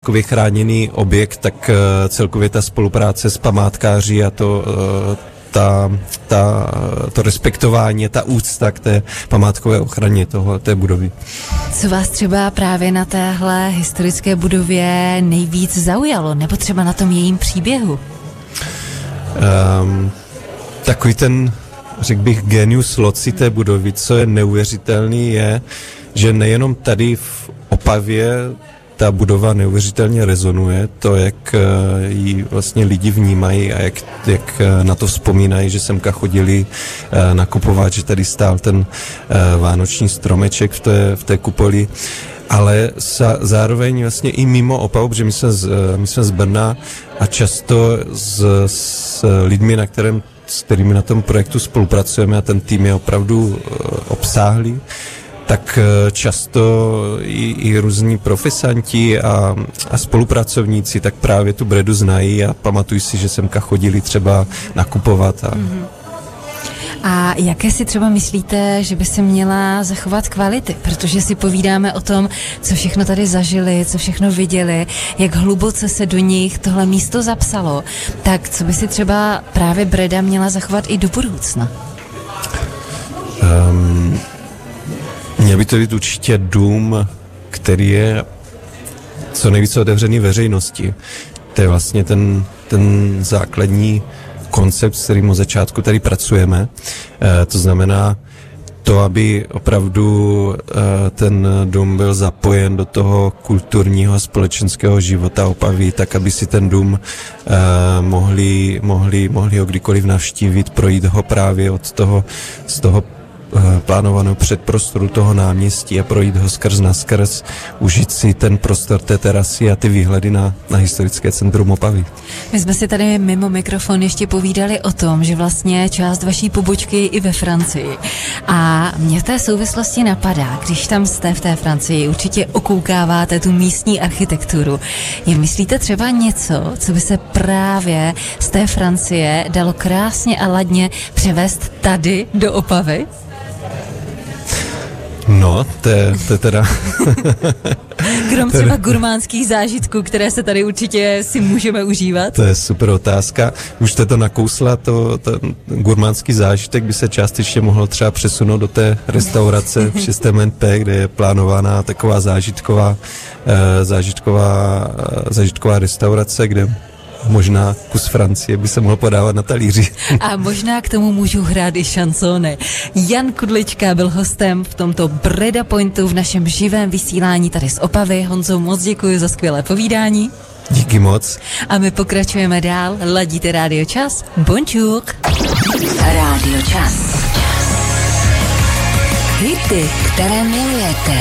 památkově chráněný objekt, tak celkově ta spolupráce s památkáři a to respektování, ta úcta k té památkové ochraně té budovy. Co vás třeba právě na téhle historické budově nejvíc zaujalo, nebo třeba na tom jejím příběhu? Takový ten, řekl bych, genius loci té budovy, co je neuvěřitelný, je, že nejenom tady v Opavě ta budova neuvěřitelně rezonuje, to, jak ji vlastně lidi vnímají a jak na to vzpomínají, že semka chodili nakupovat, že tady stál ten vánoční stromeček v té kupoli, ale zároveň vlastně i mimo Opavu, protože my jsme z Brna a často s lidmi, s kterými na tom projektu spolupracujeme a ten tým je opravdu obsáhlý, tak často i různí profesanti a spolupracovníci tak právě tu Bredu znají a pamatují si, že semka chodili třeba nakupovat. A jaké si třeba myslíte, že by se měla zachovat kvality? Protože si povídáme o tom, co všechno tady zažili, co všechno viděli, jak hluboce se do nich tohle místo zapsalo. Tak co by si třeba právě Breda měla zachovat i do budoucna? Měl by to být určitě dům, který je co nejvíce otevřený veřejnosti. To je vlastně ten základní koncept, s kterým od začátku tady pracujeme. To znamená to, aby opravdu ten dům byl zapojen do toho kulturního a společenského života Opavy, tak aby si ten dům mohli ho kdykoliv navštívit, projít ho právě z toho plánovanou předprostoru toho náměstí a projít ho skrz na skrz, užít si ten prostor té terasy a ty výhledy na historické centrum Opavy. My jsme si tady mimo mikrofon ještě povídali o tom, že vlastně část vaší pobočky je i ve Francii. A mě v té souvislosti napadá, když tam jste v té Francii, určitě okoukáváte tu místní architekturu. Myslíte třeba něco, co by se právě z té Francie dalo krásně a ladně převést tady do Opavy? No, to je teda... Krom třeba gurmánských zážitků, které se tady určitě si můžeme užívat? To je super otázka. Už jste to nakousla, ten gurmánský zážitek by se částečně mohl třeba přesunout do té restaurace v 6. NP, kde je plánovaná taková zážitková restaurace, kde možná kus Francie by se mohl podávat na talíři. A možná k tomu můžu hrát i šansony. Jan Kudlička byl hostem v tomto Breda Pointu v našem živém vysílání tady z Opavy. Honzo, moc děkuji za skvělé povídání. Díky moc. A my pokračujeme dál. Ladíte Rádio Čas? Bonjour. Rádio Čas. Hity, které milujete.